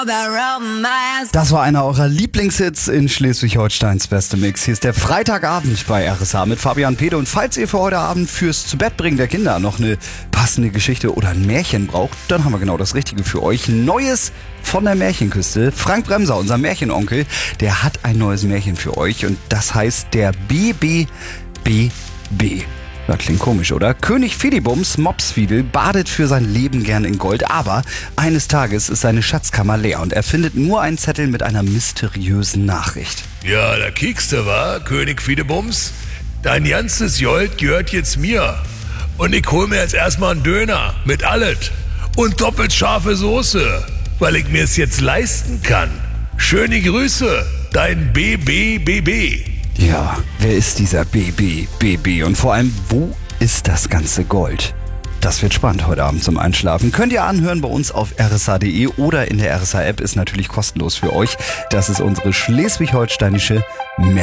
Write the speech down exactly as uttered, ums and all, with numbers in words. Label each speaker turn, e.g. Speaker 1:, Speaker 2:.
Speaker 1: Das war einer eurer Lieblingshits in Schleswig-Holsteins beste Mix. Hier ist der Freitagabend bei R S H mit Fabian Pede. Und falls ihr für heute Abend fürs Zubettbringen der Kinder noch eine passende Geschichte oder ein Märchen braucht, dann haben wir genau das Richtige für euch. Neues von der Märchenküste. Frank Bremser, unser Märchenonkel, der hat ein neues Märchen für euch. Und das heißt der B B B B. Das klingt komisch, oder? König Fidibums, Mopsfiedel, badet für sein Leben gern in Gold, aber eines Tages ist seine Schatzkammer leer und er findet nur einen Zettel mit einer mysteriösen Nachricht.
Speaker 2: Ja, da kiekst du, wa, König Fidibums? Dein ganzes Gold gehört jetzt mir. Und ich hol mir jetzt erstmal einen Döner mit allet und doppelt scharfe Soße, weil ich mir es jetzt leisten kann. Schöne Grüße, dein B B B B.
Speaker 1: Ja, wer ist dieser B B B B und vor allem, wo ist das ganze Gold? Das wird spannend heute Abend zum Einschlafen. Könnt ihr anhören bei uns auf r s h punkt d e oder in der R S H App, ist natürlich kostenlos für euch. Das ist unsere schleswig-holsteinische Märchen.